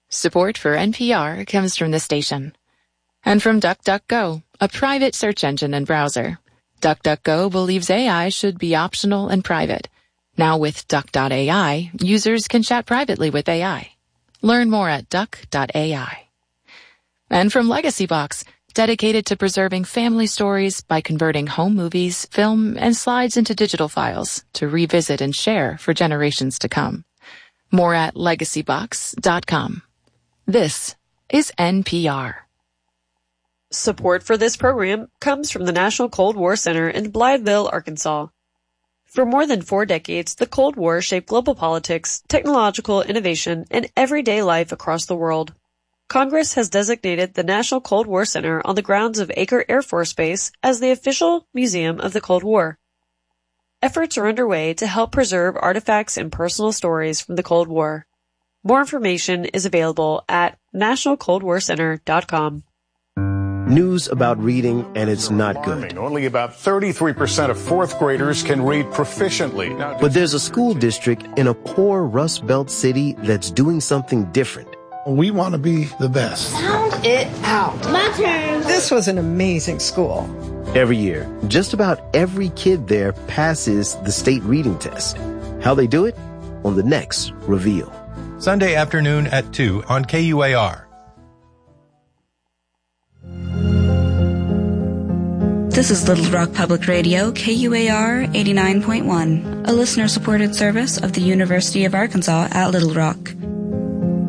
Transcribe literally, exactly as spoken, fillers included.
Support for N P R comes from the station. And from DuckDuckGo, a private search engine and browser. DuckDuckGo believes A I should be optional and private. Now with Duck dot A I, users can chat privately with A I. Learn more at Duck dot A I. And from LegacyBox, dedicated to preserving family stories by converting home movies, film, and slides into digital files to revisit and share for generations to come. More at legacy box dot com. This is N P R. Support for this program comes from the National Cold War Center in Blytheville, Arkansas. For more than four decades, the Cold War shaped global politics, technological innovation, and everyday life across the world. Congress has designated the National Cold War Center on the grounds of Acre Air Force Base as the official museum of the Cold War. Efforts are underway to help preserve artifacts and personal stories from the Cold War. More information is available at national cold war center dot com. News about reading, and it's not good. Only about thirty-three percent of fourth graders can read proficiently. But there's a school district in a poor Rust Belt city that's doing something different. We want to be the best. Sound it out. My turn. This was an amazing school. Every year, just about every kid there passes the state reading test. How they do it? On the next Reveal. Sunday afternoon at two on K U A R. This is Little Rock Public Radio, K U A R eighty-nine point one, a listener-supported service of the University of Arkansas at Little Rock.